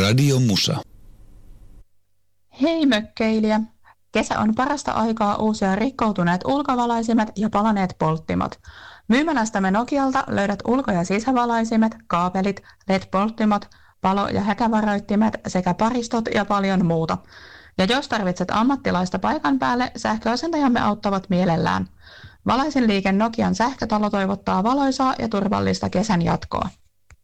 Radio Musa. Hei mökkeilijä! Kesä on parasta aikaa uusia rikkoutuneet ulkovalaisimet ja palaneet polttimot. Myymälästämme Nokialta löydät ulko- ja sisävalaisimet, kaapelit, LED-polttimot, palo- ja häkävaroittimet sekä paristot ja paljon muuta. Ja jos tarvitset ammattilaista paikan päälle, sähköasentajamme auttavat mielellään. Valaisin liike Nokian sähkötalo toivottaa valoisaa ja turvallista kesän jatkoa.